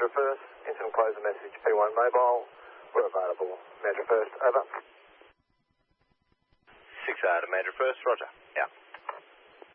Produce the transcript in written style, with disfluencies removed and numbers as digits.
Metro First. Incident closure message P1 Mobile. We're available. Metro First, over. 6 to Metro First, roger. Yeah.